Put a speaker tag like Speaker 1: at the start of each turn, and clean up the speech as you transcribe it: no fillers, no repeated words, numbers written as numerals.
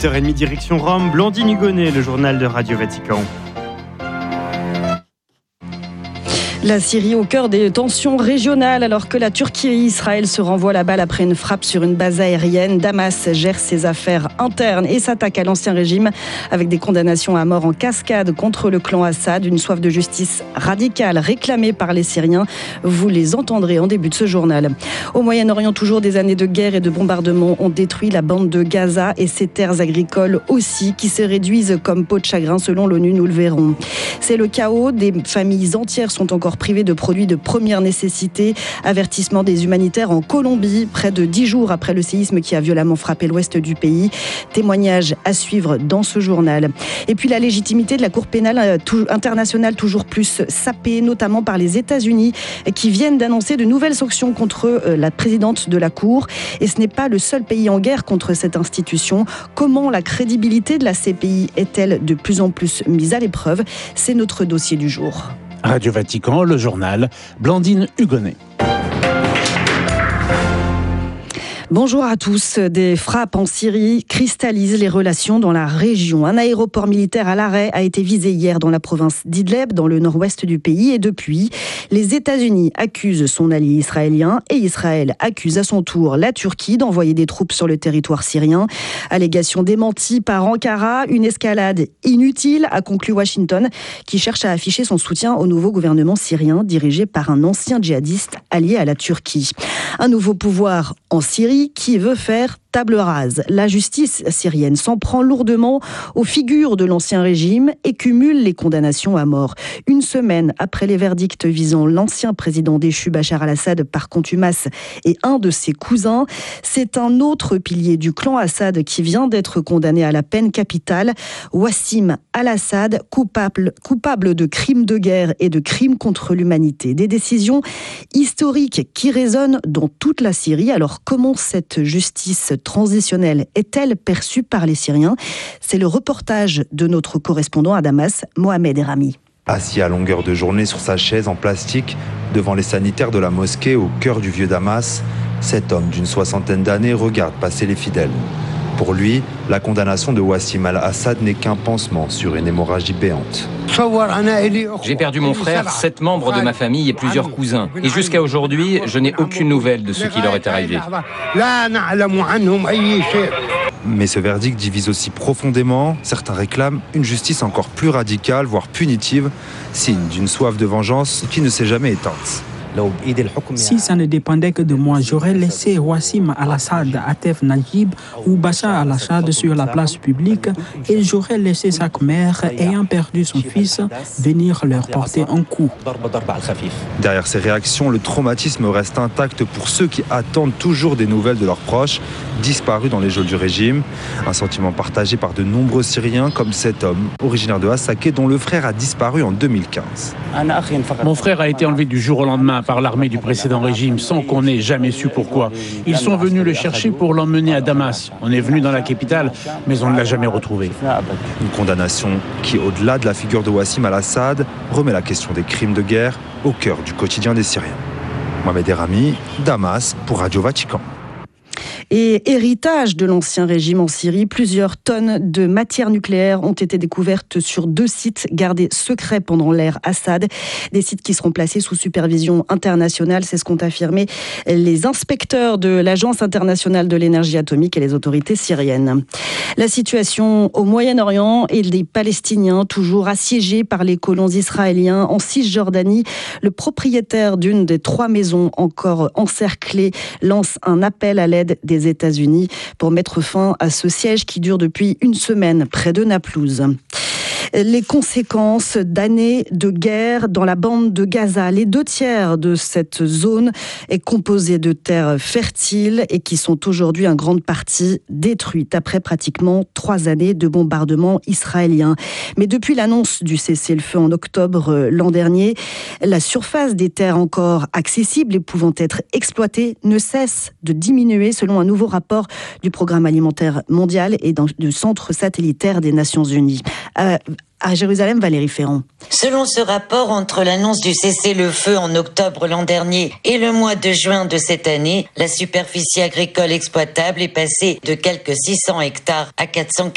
Speaker 1: 8h30 direction Rome, Blandine Hugonnet, le journal de Radio Vatican.
Speaker 2: La Syrie au cœur des tensions régionales alors que la Turquie et Israël se renvoient la balle après une frappe sur une base aérienne. Damas gère ses affaires internes et s'attaque à l'ancien régime avec des condamnations à mort en cascade contre le clan Assad. Une soif de justice radicale réclamée par les Syriens. Vous les entendrez en début de ce journal. Au Moyen-Orient, toujours des années de guerre et de bombardements ont détruit la bande de Gaza et ses terres agricoles aussi qui se réduisent comme peau de chagrin selon l'ONU, nous le verrons. C'est le chaos, des familles entières sont encore privés de produits de première nécessité. Avertissement des humanitaires en Colombie, près de 10 jours après le séisme qui a violemment frappé l'ouest du pays. Témoignage à suivre dans ce journal. Et puis la légitimité de la Cour pénale internationale toujours plus sapée, notamment par les États-Unis qui viennent d'annoncer de nouvelles sanctions contre la présidente de la Cour. Et ce n'est pas le seul pays en guerre contre cette institution. Comment la crédibilité de la CPI est-elle de plus en plus mise à l'épreuve ? C'est notre dossier du jour.
Speaker 3: Radio Vatican, le journal, Blandine Hugonnet.
Speaker 2: Bonjour à tous. Des frappes en Syrie cristallisent les relations dans la région. Un aéroport militaire à l'arrêt a été visé hier dans la province d'Idleb, dans le nord-ouest du pays. Et depuis, les États-Unis accusent son allié israélien et Israël accuse à son tour la Turquie d'envoyer des troupes sur le territoire syrien. Allégation démentie par Ankara. Une escalade inutile, a conclu Washington, qui cherche à afficher son soutien au nouveau gouvernement syrien dirigé par un ancien djihadiste allié à la Turquie. Un nouveau pouvoir en Syrie qui veut faire table rase. La justice syrienne s'en prend lourdement aux figures de l'ancien régime et cumule les condamnations à mort. Une semaine après les verdicts visant l'ancien président déchu Bachar al-Assad par contumace et un de ses cousins, c'est un autre pilier du clan Assad qui vient d'être condamné à la peine capitale, Wassim al-Assad, coupable de crimes de guerre et de crimes contre l'humanité. Des décisions historiques qui résonnent dans toute la Syrie. Alors comment cette justice transitionnelle est-elle perçue par les Syriens ? C'est le reportage de notre correspondant à Damas, Mohamed Erami.
Speaker 4: Assis à longueur de journée sur sa chaise en plastique, devant les sanitaires de la mosquée au cœur du vieux Damas, cet homme d'une 60aine d'années regarde passer les fidèles. Pour lui, la condamnation de Wassim al-Assad n'est qu'un pansement sur une hémorragie béante.
Speaker 5: J'ai perdu mon frère, 7 membres de ma famille et plusieurs cousins. Et jusqu'à aujourd'hui, je n'ai aucune nouvelle de ce qui leur est arrivé.
Speaker 4: Mais ce verdict divise aussi profondément. Certains réclament une justice encore plus radicale, voire punitive, signe d'une soif de vengeance qui ne s'est jamais éteinte.
Speaker 6: Si ça ne dépendait que de moi, j'aurais laissé Wassim al-Assad, Atef Najib ou Bachar al-Assad sur la place publique et j'aurais laissé chaque mère ayant perdu son fils venir leur porter un coup.
Speaker 4: Derrière ces réactions, le traumatisme reste intact pour ceux qui attendent toujours des nouvelles de leurs proches disparus dans les geôles du régime. Un sentiment partagé par de nombreux Syriens comme cet homme, originaire de Hassaké, dont le frère a disparu en 2015.
Speaker 3: Mon frère a été enlevé du jour au lendemain par l'armée du précédent régime sans qu'on ait jamais su pourquoi. Ils sont venus le chercher pour l'emmener à Damas. On est venu dans la capitale, mais on ne l'a jamais retrouvé.
Speaker 4: Une condamnation qui, au-delà de la figure de Wassim al-Assad, remet la question des crimes de guerre au cœur du quotidien des Syriens. Mohamed Erami, Damas pour Radio Vatican.
Speaker 2: Et héritage de l'ancien régime en Syrie, plusieurs tonnes de matières nucléaires ont été découvertes sur 2 sites gardés secrets pendant l'ère Assad. Des sites qui seront placés sous supervision internationale, c'est ce qu'ont affirmé les inspecteurs de l'Agence internationale de l'énergie atomique et les autorités syriennes. La situation au Moyen-Orient et les Palestiniens toujours assiégés par les colons israéliens en Cisjordanie. Le propriétaire d'une des 3 maisons encore encerclées lance un appel à l'aide des États-Unis pour mettre fin à ce siège qui dure depuis une semaine près de Naplouse. Les conséquences d'années de guerre dans la bande de Gaza. Les 2/3 de cette zone est composée de terres fertiles et qui sont aujourd'hui en grande partie détruites après pratiquement 3 années de bombardements israéliens. Mais depuis l'annonce du cessez-le-feu en octobre l'an dernier, la surface des terres encore accessibles et pouvant être exploitées ne cesse de diminuer selon un nouveau rapport du Programme alimentaire mondial et du Centre satellitaire des Nations Unies. À Jérusalem, Valérie Ferron.
Speaker 7: Selon ce rapport, entre l'annonce du cessez-le-feu en octobre l'an dernier et le mois de juin de cette année, la superficie agricole exploitable est passée de quelques 600 hectares à 440